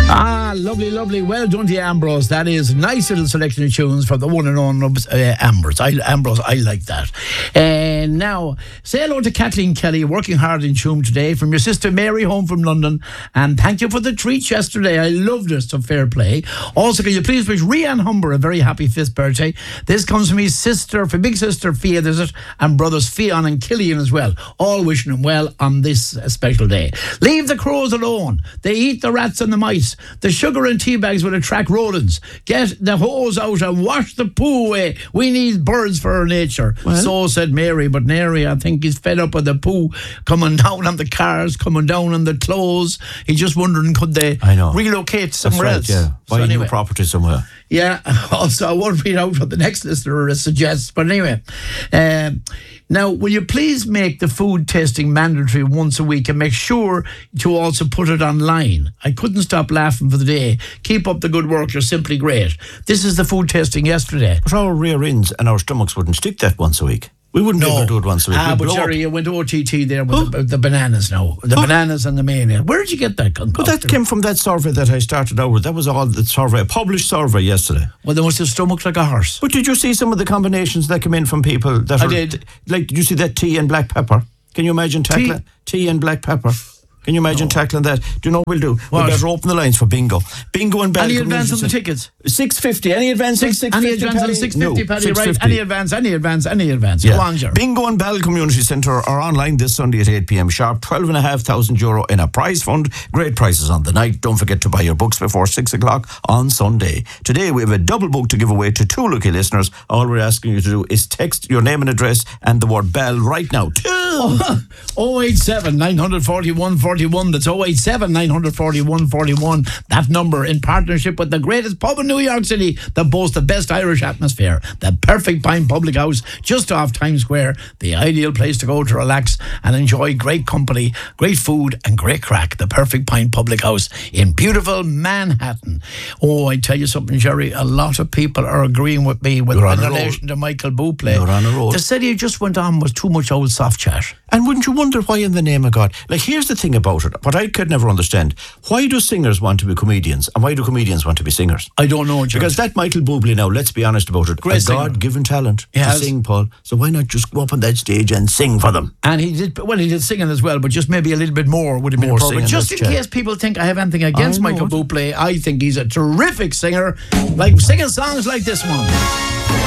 Lovely, lovely. Well done to you, Ambrose. That is a nice little selection of tunes from the one and only Ambrose. Ambrose, I like that. Now, say hello to Kathleen Kelly, working hard in Tuam today, from your sister Mary, home from London. And thank you for the treats yesterday. I loved it, so fair play. Also, can you please wish Rianne Humber a very happy 5th birthday? This comes from his sister, for big sister Fia, and brothers Fionn and Killian as well. All wishing him well on this special day. Leave the crows alone. They eat the rats and the mice. The sugar and tea bags will attract rodents. Get the hose out and wash the poo away. We need birds for our nature. Well, so said Mary, but Mary, I think, he's fed up with the poo coming down on the cars, coming down on the clothes. He's just wondering, could they relocate somewhere else? Yeah, buy a new property somewhere. Yeah, also I won't read out what the next listener suggests, but anyway. Now, will you please make the food testing mandatory once a week and make sure to also put it online? I couldn't stop laughing for the day. Keep up the good work, you're simply great. This is the food testing yesterday. But our rear ends and our stomachs wouldn't stick that once a week. We wouldn't be able to do it once a week. But Jerry, you went OTT there with the bananas now. The bananas and the mayonnaise. Where did you get that concoction? But that came from that survey that I started out with. That was all the survey, a published survey yesterday. Well, they must have stomached like a horse. But did you see some of the combinations that came in from people? That I did. Like, did you see that tea and black pepper? Can you imagine tackling tea and black pepper? Can you imagine tackling that? Do you know what we'll do? What? We'll better open the lines for bingo. Bingo and Bell. Any advance on the tickets? $6.50. Any advance on $6.50? Any advance on $6.50, Paddy, right? Any advance. Yeah. Go on, Jerry. Bingo and Bell Community Centre are online this Sunday at 8 p.m. sharp. €12,500 in a prize fund. Great prizes on the night. Don't forget to buy your books before 6 o'clock on Sunday. Today we have a double book to give away to 2 lucky listeners. All we're asking you to do is text your name and address and the word Bell right now. 087 941 41. That's 087 941 41. That number, in partnership with the greatest pub in New York City that boasts the best Irish atmosphere, the Perfect Pint Public House just off Times Square, the ideal place to go to relax and enjoy great company, great food and great crack. The Perfect Pint Public House in beautiful Manhattan. Oh, I tell you something, Jerry, a lot of people are agreeing with me in relation to Michael Bublé. You're on a roll. They said he just went on was too much old soft chat. And wouldn't you wonder why, in the name of God? Like, here's the thing about it, what I could never understand. Why do singers want to be comedians, and why do comedians want to be singers? I don't know, George. Because that Michael Bublé now, let's be honest about it, a God-given talent to sing, Paul. So why not just go up on that stage and sing for them? And he did singing as well, but just maybe a little bit more would have been appropriate. Just in case people think I have anything against Michael Bublé, I think he's a terrific singer, like singing songs like this one.